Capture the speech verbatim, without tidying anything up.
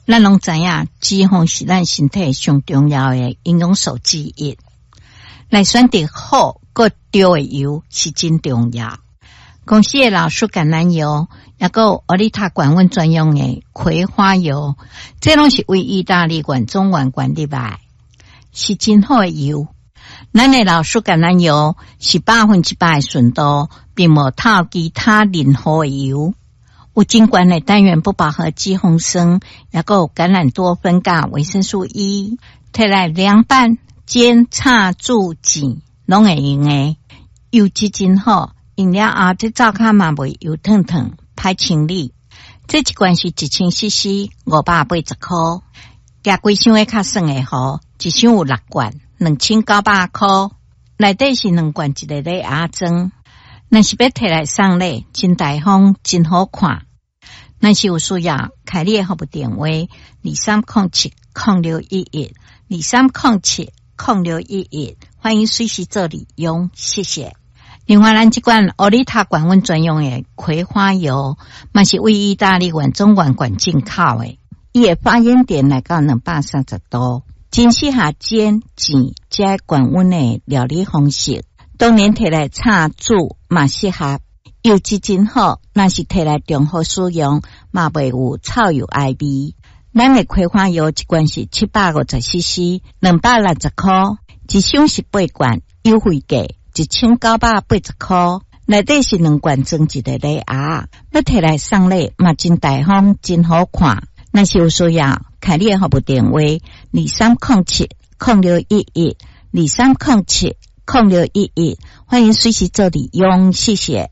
咱拢知影，脂肪是咱身体上重要的营养素之一。来选择好个对的油是真重要。公司的老树橄榄油，也有奥利塔管温专用的葵花油，这拢是为意大利管中管管理外，是真好的油。咱的老树橄榄油是百分之百纯度，并无套其他任何的油。有真悬的单元不饱和脂肪酸，也有橄榄多酚甲维生素 E， 摕来凉拌、煎、炒、煮、煎，拢会用的。油质真好，用了后这灶骹嘛袂油烫烫，歹清理。这一罐是一千 C C， 五百八十块。加几箱的较算的好，一箱有六罐，两千九百块。内底是两罐一个礼盒装。若是要摕来送礼，真大方，真好看。若是有需要，开你的服务电话：二三零七零六一一，二三零七零六一一，欢迎随时做利用，谢谢。另外，咱这罐奥利塔管温专用的葵花油，嘛是为意大利管中管管进口的，伊的发烟点来到两百三十度，真适合煎、煎加管温的料理方式。当然摕来炒煮嘛适合，油质真好，若是摕来中和使用，嘛袂有臭油爱味。咱的葵花油一罐是七百五十 C C， 两百六十块，一箱是八罐，优惠价一千九百八十块。内底是两罐装一个礼盒，要摕来送礼嘛真大方，真好看。若是有需要，开你的服务电话：二三零七零六一一，二三零七零六一一，欢迎随时做利用，谢谢。